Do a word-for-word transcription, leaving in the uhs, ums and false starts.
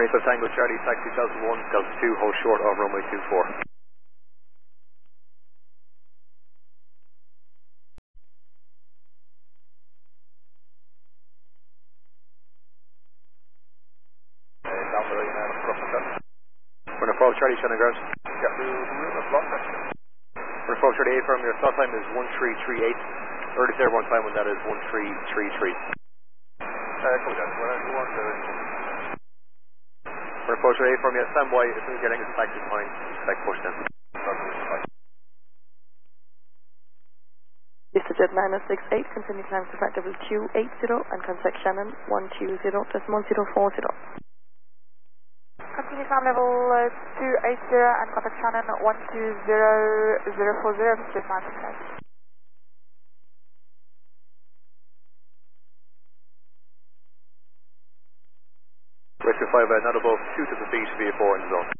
twenty-five Tango Charlie, taxi Delta one, Delta two, hold short of runway two four. When I fall Charlie, Shannon ground. Yeah. When I fall Charlie, A firm, your start time is one three three eight. Earliest airborne time when that is one three three three. Uh, copy that. When I want to... When I fall Charlie, A firm, yeah, stand by. As soon as you're getting into taxi fine, expect push then. EasterJet nine oh six eight, continue climb to flight level two eight zero and contact Shannon one two zero decimal zero four zero. Continue climb level uh, two eight zero and contact Shannon one two zero zero four zero, Mister Mountain Flight. Rescue five, uh, not above two to the feet, V four in the zone.